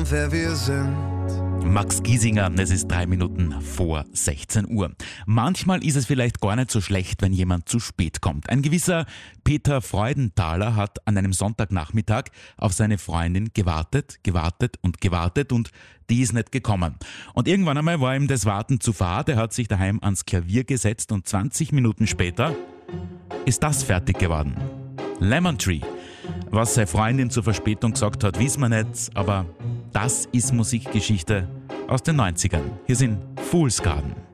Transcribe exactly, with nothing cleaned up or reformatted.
und wer wir sind. Max Giesinger, es ist drei Minuten vor sechzehn Uhr. Manchmal ist es vielleicht gar nicht so schlecht, wenn jemand zu spät kommt. Ein gewisser Peter Freudenthaler hat an einem Sonntagnachmittag auf seine Freundin gewartet, gewartet und gewartet und die ist nicht gekommen. Und irgendwann einmal war ihm das Warten zu fad, er hat sich daheim ans Klavier gesetzt und zwanzig Minuten später ist das fertig geworden. Lemon Tree. Was seine Freundin zur Verspätung gesagt hat, wissen wir nicht, aber das ist Musikgeschichte aus den neunzigern. Hier sind Fool's Garden.